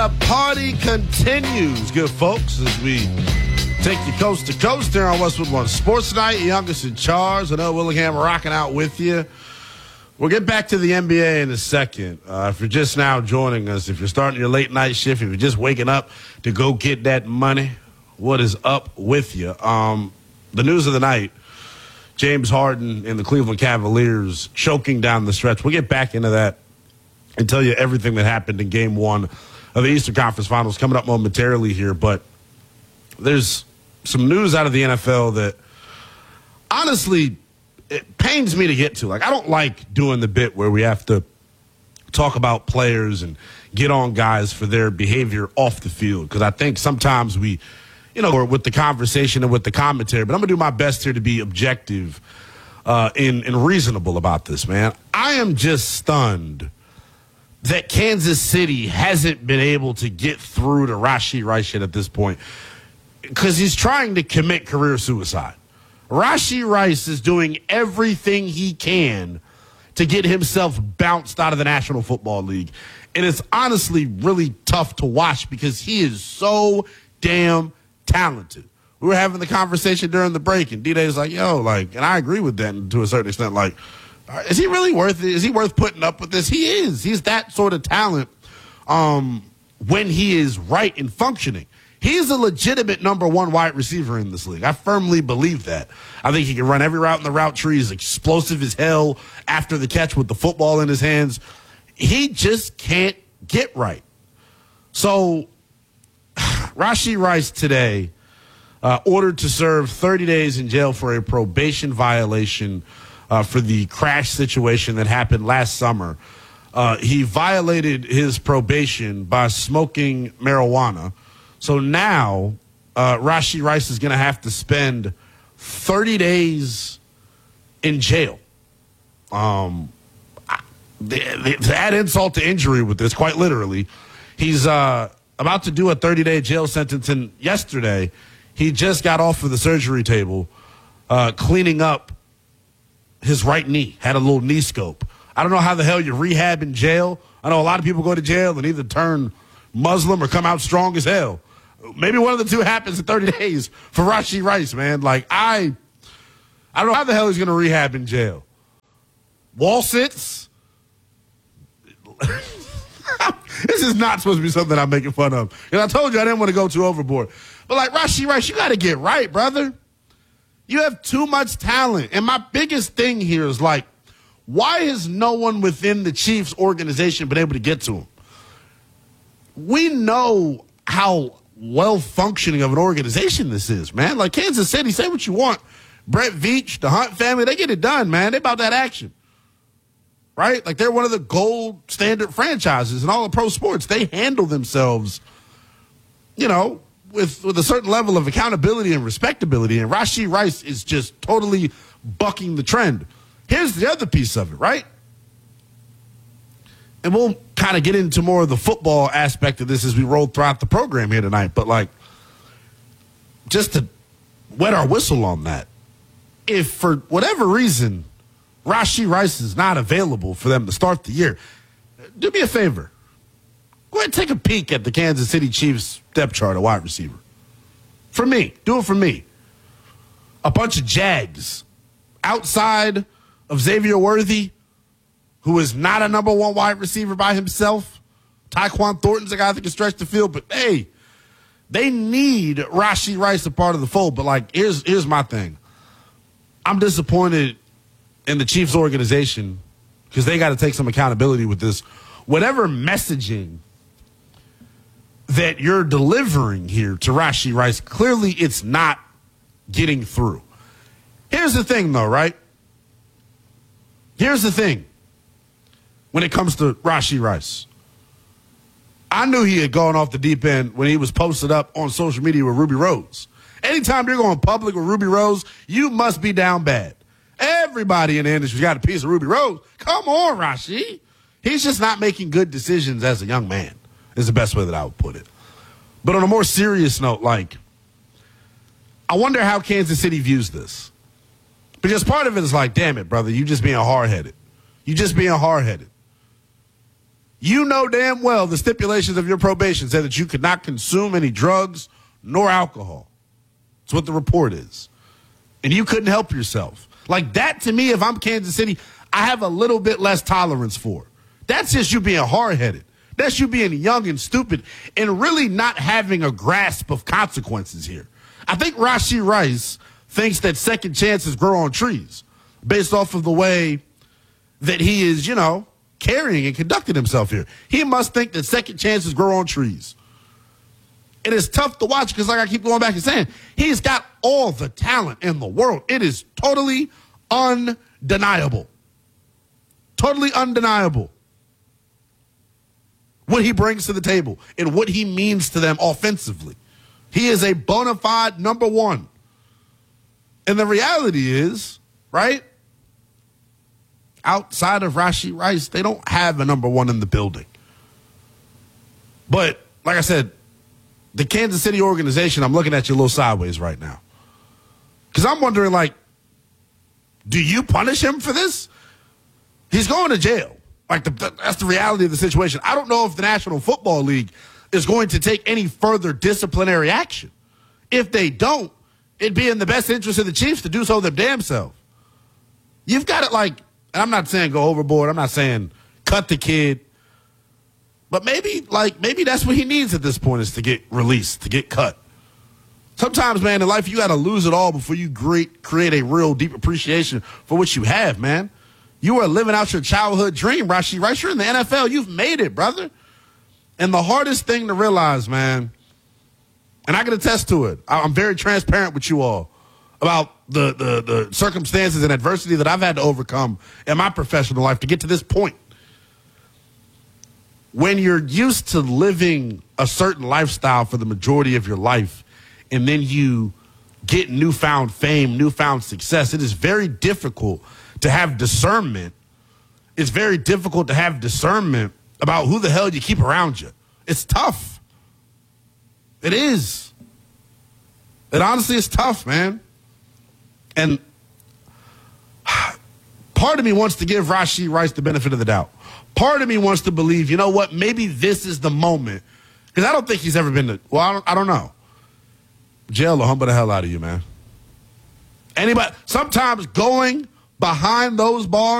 the party continues, good folks, as we take you coast to coast here on Westwood One Sports Night. Youngest in charge. I know Willingham rocking out with you. We'll get back to the NBA in a second. If you're just now joining us, if you're starting your late night shift, if you're just waking up to go get that money, what is up with you? The news of the night, James Harden and the Cleveland Cavaliers choking down the stretch. We'll get back into that and tell you everything that happened in Game 1 of the Eastern Conference Finals coming up momentarily here. But there's some news out of the NFL that, honestly, it pains me to get to. Like, I don't like doing the bit where we have to talk about players and get on guys for their behavior off the field, because I think sometimes we, or with the conversation and with the commentary, but I'm going to do my best here to be objective and reasonable about this, man. I am just stunned that Kansas City hasn't been able to get through to Rashee Rice yet at this point, because he's trying to commit career suicide. Rashee Rice is doing everything he can to get himself bounced out of the National Football League. And it's honestly really tough to watch because he is so damn talented. We were having the conversation during the break, and D-Day's like, and I agree with that to a certain extent. Like, is he really worth it? Is he worth putting up with this? He is. He's that sort of talent when he is right and functioning. He's a legitimate number one wide receiver in this league. I firmly believe that. I think he can run every route in the route tree. He's explosive as hell after the catch with the football in his hands. He just can't get right. So Rashee Rice today ordered to serve 30 days in jail for a probation violation for the crash situation that happened last summer. He violated his probation by smoking marijuana. So now Rashee Rice is going to have to spend 30 days in jail. To add insult to injury with this, quite literally, he's about to do a 30-day jail sentence, and yesterday he just got off of the surgery table cleaning up his right knee, had a little knee scope. I don't know how the hell you rehab in jail. I know a lot of people go to jail and either turn Muslim or come out strong as hell. Maybe one of the two happens in 30 days for Rashee Rice, man. Like, I don't know how the hell he's going to rehab in jail. Wall sits? This is not supposed to be something I'm making fun of. And I told you I didn't want to go too overboard. But, like, Rashee Rice, you got to get right, brother. You have too much talent. And my biggest thing here is, like, why has no one within the Chiefs organization been able to get to him? We know how well-functioning of an organization this is, man. Like, Kansas City, say what you want. Brett Veach, the Hunt family, they get it done, man. They about that action. Right? Like, they're one of the gold standard franchises in all of pro sports. They handle themselves, with a certain level of accountability and respectability. And Rashee Rice is just totally bucking the trend. Here's the other piece of it, right? And we'll kind of get into more of the football aspect of this as we roll throughout the program here tonight. But, like, just to wet our whistle on that, if for whatever reason Rashee Rice is not available for them to start the year, do me a favor. Go ahead and take a peek at the Kansas City Chiefs depth chart of wide receiver. For me. Do it for me. A bunch of Jags outside of Xavier Worthy, who is not a number one wide receiver by himself. Tyquan Thornton's a guy that can stretch the field. But, hey, they need Rashee Rice a part of the fold. But, like, here's my thing. I'm disappointed in the Chiefs organization because they got to take some accountability with this. Whatever messaging that you're delivering here to Rashee Rice, clearly it's not getting through. Here's the thing, though, right? Here's the thing when it comes to Rashee Rice. I knew he had gone off the deep end when he was posted up on social media with Ruby Rose. Anytime you're going public with Ruby Rose, you must be down bad. Everybody in the industry got a piece of Ruby Rose. Come on, Rashee. He's just not making good decisions as a young man, is the best way that I would put it. But on a more serious note, like, I wonder how Kansas City views this. Because part of it is like, damn it, brother, you just being hard-headed. You just being hard-headed. You know damn well the stipulations of your probation said that you could not consume any drugs nor alcohol. That's what the report is. And you couldn't help yourself. Like that, to me, if I'm Kansas City, I have a little bit less tolerance for. That's just you being hard-headed. That's you being young and stupid and really not having a grasp of consequences here. I think Rashee Rice thinks that second chances grow on trees based off of the way that he is, carrying and conducting himself here. He must think that second chances grow on trees. It is tough to watch because, like I keep going back and saying, he's got all the talent in the world. It is totally undeniable. Totally undeniable what he brings to the table and what he means to them offensively. He is a bona fide number one. And the reality is, right, outside of Rashee Rice, they don't have a number one in the building. But, like I said, the Kansas City organization, I'm looking at you a little sideways right now. Because I'm wondering, do you punish him for this? He's going to jail. That's the reality of the situation. I don't know if the National Football League is going to take any further disciplinary action. If they don't, it'd be in the best interest of the Chiefs to do so their damn self. You've got it and I'm not saying go overboard. I'm not saying cut the kid. But maybe that's what he needs at this point is to get released, to get cut. Sometimes, man, in life, you got to lose it all before you create a real deep appreciation for what you have, man. You are living out your childhood dream, Rashee Rice. You're in the NFL. You've made it, brother. And the hardest thing to realize, man, and I can attest to it, I'm very transparent with you all about the circumstances and adversity that I've had to overcome in my professional life to get to this point. When you're used to living a certain lifestyle for the majority of your life, and then you get newfound fame, newfound success, it is very difficult to have discernment. It's very difficult to have discernment about who the hell you keep around you. It's tough. It is. It honestly is tough, man. And part of me wants to give Rashee Rice the benefit of the doubt. Part of me wants to believe, you know what, maybe this is the moment. Because I don't think he's ever been to, I don't know. Jail will humble the hell out of you, man. Sometimes going behind those bars